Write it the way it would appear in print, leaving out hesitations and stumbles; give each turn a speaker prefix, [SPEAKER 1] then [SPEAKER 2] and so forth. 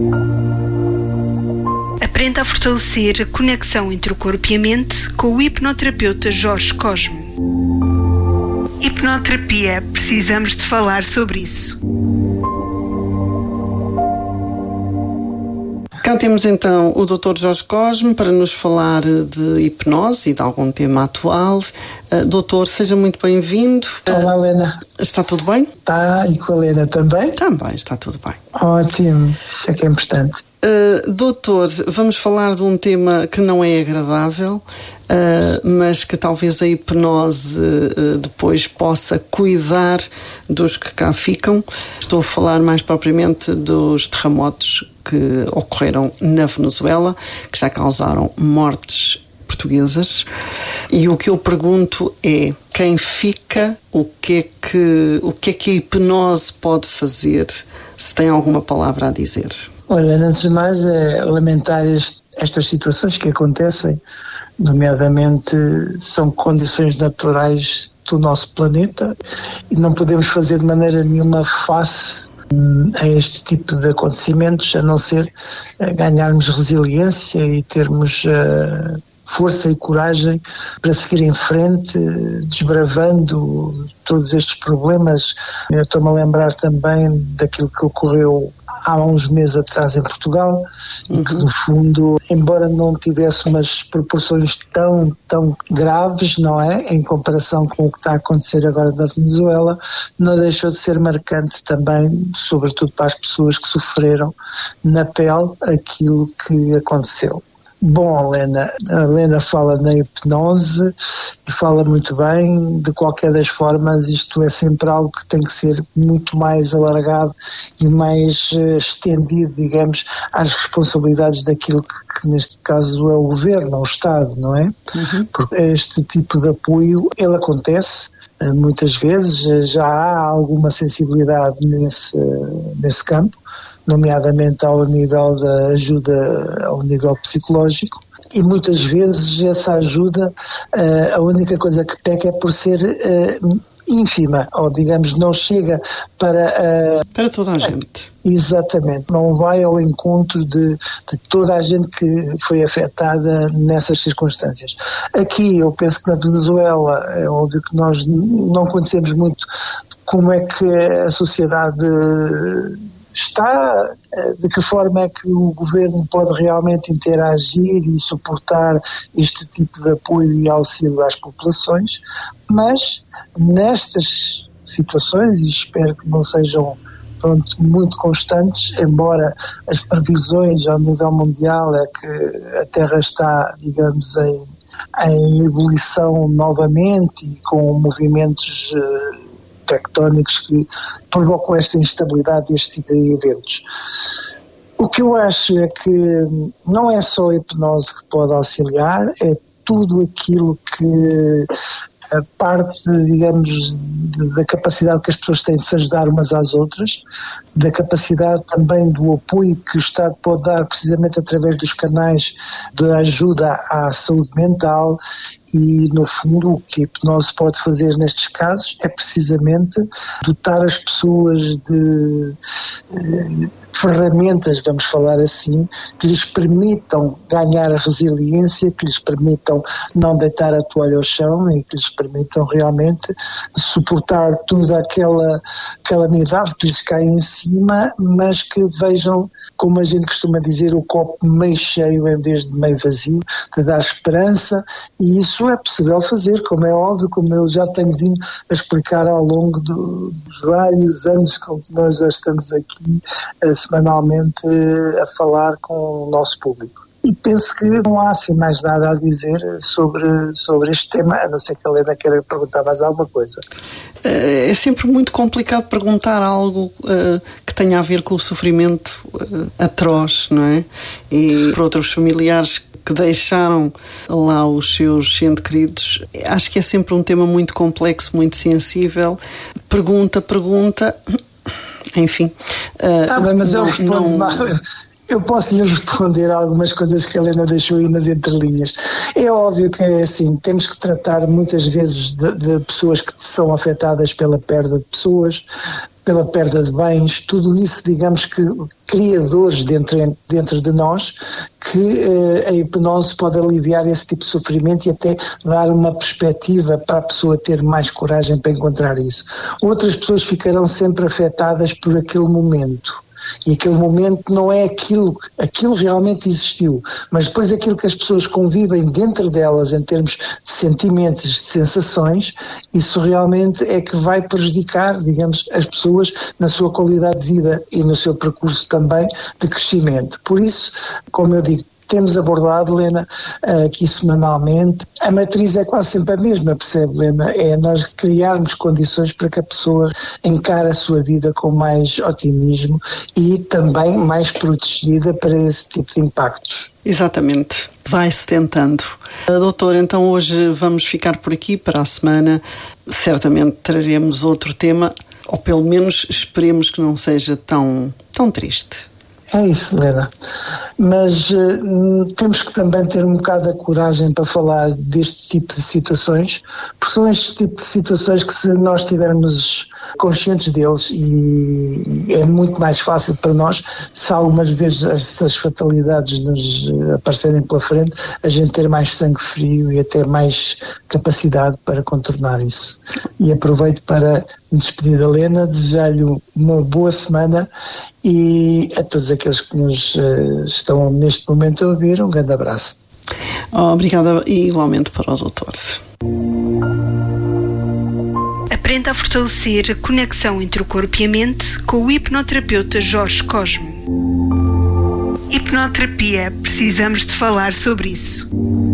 [SPEAKER 1] Aprenda a fortalecer a conexão entre o corpo e a mente com o hipnoterapeuta Jorge Cosme. Hipnoterapia, precisamos de falar sobre isso.
[SPEAKER 2] Cá temos então o Dr. Jorge Cosme para nos falar de hipnose e de algum tema atual. Doutor, seja muito bem-vindo.
[SPEAKER 3] Olá, Helena.
[SPEAKER 2] Está tudo bem?
[SPEAKER 3] Está, e com a Helena também?
[SPEAKER 2] Também, está tudo bem.
[SPEAKER 3] Ótimo, isso é que é importante.
[SPEAKER 2] Doutor, vamos falar de um tema que não é agradável, mas que talvez a hipnose depois possa cuidar dos que cá ficam. Estou a falar mais propriamente dos terremotos que ocorreram na Venezuela, que já causaram mortes portuguesas. E o que eu pergunto é, quem fica, o que é que a hipnose pode fazer, se tem alguma palavra a dizer?
[SPEAKER 3] Olha, antes de mais é lamentar estas situações que acontecem, nomeadamente são condições naturais do nosso planeta e não podemos fazer de maneira nenhuma face a este tipo de acontecimentos, a não ser ganharmos resiliência e termos força e coragem para seguir em frente, desbravando todos estes problemas. Eu estou-me a lembrar também daquilo que ocorreu há uns meses atrás em Portugal e que, no fundo, embora não tivesse umas proporções tão graves, não é, em comparação com o que está a acontecer agora na Venezuela, não deixou de ser marcante também, sobretudo para as pessoas que sofreram na pele aquilo que aconteceu. Bom, a Helena fala na hipnose e fala muito bem. De qualquer das formas, isto é sempre algo que tem que ser muito mais alargado e mais estendido, digamos, às responsabilidades daquilo que neste caso é o governo, o Estado, não é? Porque este tipo de apoio, ele acontece. Muitas vezes já há alguma sensibilidade nesse campo, nomeadamente ao nível da ajuda ao nível psicológico, e muitas vezes essa ajuda, a única coisa que peca é por ser ínfima, ou digamos, não chega
[SPEAKER 2] para toda a gente.
[SPEAKER 3] Exatamente, não vai ao encontro de toda a gente que foi afetada nessas circunstâncias. Aqui eu penso que na Venezuela é óbvio que nós não conhecemos muito como é que a sociedade está, de que forma é que o governo pode realmente interagir e suportar este tipo de apoio e auxílio às populações, mas nestas situações, e espero que não sejam muito constantes, embora as previsões ao nível mundial é que a Terra está, digamos, em ebulição novamente e com movimentos tectónicos que provocam esta instabilidade e este tipo de eventos. O que eu acho é que não é só a hipnose que pode auxiliar, é tudo aquilo que a parte, digamos, da capacidade que as pessoas têm de se ajudar umas às outras, da capacidade também do apoio que o Estado pode dar precisamente através dos canais de ajuda à saúde mental. E, no fundo, o que a hipnose pode fazer nestes casos é precisamente dotar as pessoas de ferramentas, vamos falar assim, que lhes permitam ganhar a resiliência, que lhes permitam não deitar a toalha ao chão e que lhes permitam realmente suportar toda aquela calamidade que lhes cai em cima, mas que vejam, como a gente costuma dizer, o copo meio cheio em vez de meio vazio, de dar esperança, e isso é possível fazer, como é óbvio, como eu já tenho vindo a explicar ao longo dos vários anos com que nós já estamos aqui semanalmente a falar com o nosso público. E penso que não há assim mais nada a dizer sobre este tema, a não ser que a Helena queira perguntar mais alguma coisa.
[SPEAKER 2] É sempre muito complicado perguntar algo que tenha a ver com o sofrimento atroz, não é? E para outros familiares que deixaram lá os seus entes queridos, acho que é sempre um tema muito complexo, muito sensível. Pergunta, enfim.
[SPEAKER 3] Bem, mas eu respondo mal. Eu posso lhe responder algumas coisas que a Helena deixou aí nas entrelinhas. É óbvio que é assim, temos que tratar muitas vezes de pessoas que são afetadas pela perda de pessoas, pela perda de bens, tudo isso, digamos que cria dores dentro de nós, que a hipnose pode aliviar esse tipo de sofrimento e até dar uma perspectiva para a pessoa ter mais coragem para encontrar isso. Outras pessoas ficarão sempre afetadas por aquele momento. E aquele momento não é aquilo realmente existiu, mas depois aquilo que as pessoas convivem dentro delas em termos de sentimentos, de sensações, isso realmente é que vai prejudicar, digamos, as pessoas na sua qualidade de vida e no seu percurso também de crescimento. Por isso, como eu digo, temos abordado, Helena, aqui semanalmente. A matriz é quase sempre a mesma, percebe, Helena? É nós criarmos condições para que a pessoa encare a sua vida com mais otimismo e também mais protegida para esse tipo de impactos.
[SPEAKER 2] Exatamente. Vai-se tentando. Doutor, então hoje vamos ficar por aqui. Para a semana certamente traremos outro tema, ou pelo menos esperemos que não seja tão triste.
[SPEAKER 3] É isso, Helena. Mas temos que também ter um bocado a coragem para falar deste tipo de situações, porque são este tipo de situações que, se nós estivermos conscientes deles, e é muito mais fácil para nós, se algumas vezes essas fatalidades nos aparecerem pela frente, a gente ter mais sangue frio e até mais capacidade para contornar isso. E aproveito para me despedir da Helena, desejar-lhe uma boa semana e a todos aqueles que nos estão neste momento a ouvir, um grande abraço.
[SPEAKER 2] Obrigada, e igualmente para o doutor.
[SPEAKER 1] Aprenda a fortalecer a conexão entre o corpo e a mente com o hipnoterapeuta Jorge Cosme. Hipnoterapia, precisamos de falar sobre isso.